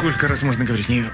Сколько раз можно говорить не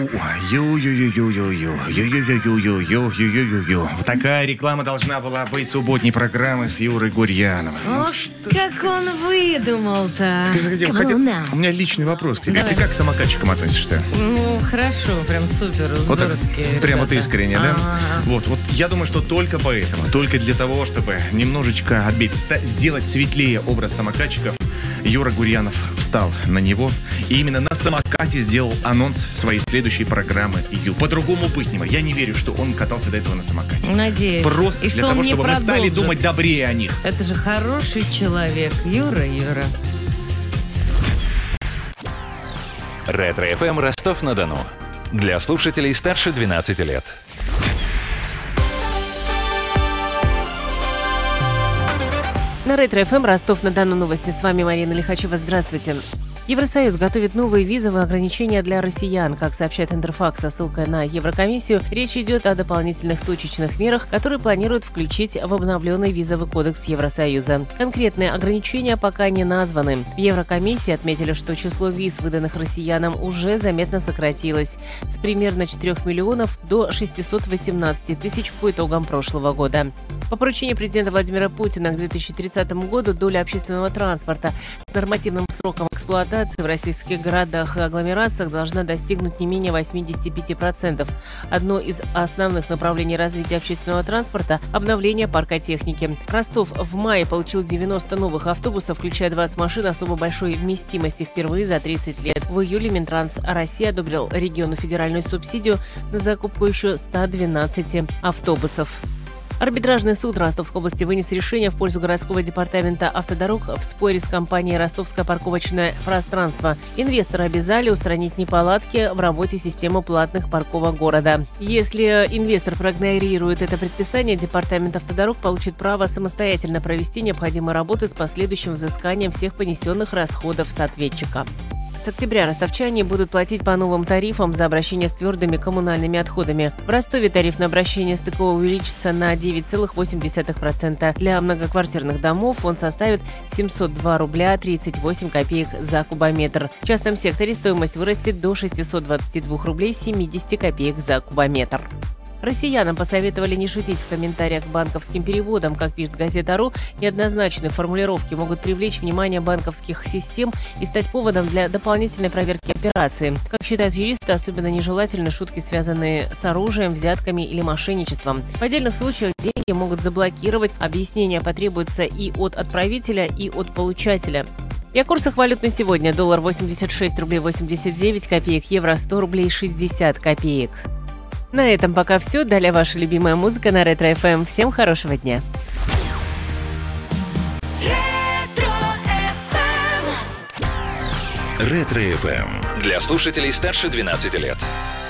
ю-ю-ю-ю-ю-ю-ю-ю-ю-ю-ю-ю-ю-ю-ю. Такая реклама должна была быть субботней программы с Юрой Гурьяновым. Ох, как он выдумал-то. У меня личный вопрос к тебе. Давай. Ты как к самокатчикам относишься? Ну, хорошо, прям супер, Вот так, здоровские прям вот ребята. искренне, да? Ага. Вот, я думаю, что только поэтому, только для того, чтобы немножечко сделать светлее образ самокатчиков, Юра Гурьянов встал на него и именно на самокате сделал анонс своей следующей программы «Ю». По-другому быть не может. Я не верю, что он катался до этого на самокате. Надеюсь. Просто И для что он того, не чтобы мы стали продолжит. думать добрее о них. Это же хороший человек. Юра. Ретро-ФМ Ростов-на-Дону. Для слушателей старше 12 лет. На Ретро-ФМ Ростов-на-Дону новости. С вами Марина Лихачева. Здравствуйте. Евросоюз готовит новые визовые ограничения для россиян. Как сообщает Интерфакс со ссылкой на Еврокомиссию, речь идет о дополнительных точечных мерах, которые планируют включить в обновленный визовый кодекс Евросоюза. Конкретные ограничения пока не названы. В Еврокомиссии отметили, что число виз, выданных россиянам, уже заметно сократилось с примерно 4 миллионов до 618 тысяч по итогам прошлого года. По поручению президента Владимира Путина к 2030 году доля общественного транспорта с нормативным сроком эксплуатации в российских городах и агломерациях должна достигнуть не менее 85%. Одно из основных направлений развития общественного транспорта – обновление парка техники. Ростов в мае получил 90 новых автобусов, включая 20 машин особо большой вместимости впервые за 30 лет. В июле Минтранс России одобрил региону федеральную субсидию на закупку еще 112 автобусов. Арбитражный суд Ростовской области вынес решение в пользу городского департамента автодорог в споре с компанией «Ростовское парковочное пространство». Инвесторы обязали устранить неполадки в работе системы платных парковок города. Если инвестор проигнорирует это предписание, департамент автодорог получит право самостоятельно провести необходимые работы с последующим взысканием всех понесенных расходов с ответчика. С октября ростовчане будут платить по новым тарифам за обращение с твердыми коммунальными отходами. В Ростове тариф на обращение с ТКО увеличится на 9,8%. Для многоквартирных домов он составит 702 рубля 38 копеек за кубометр. В частном секторе стоимость вырастет до 622 рублей 70 копеек за кубометр. Россиянам посоветовали не шутить в комментариях к банковским переводам. Как пишет газета.ру, неоднозначные формулировки могут привлечь внимание банковских систем и стать поводом для дополнительной проверки операции. Как считают юристы, особенно нежелательны шутки, связанные с оружием, взятками или мошенничеством. В отдельных случаях деньги могут заблокировать, объяснения потребуются и от отправителя, и от получателя. И о курсах валют на сегодня. Доллар 86 рублей 89 копеек, евро 100 рублей 60 копеек. На этом пока все. Далее ваша любимая музыка на Ретро-ФМ. Всем хорошего дня. Ретро-ФМ. Для слушателей старше 12 лет.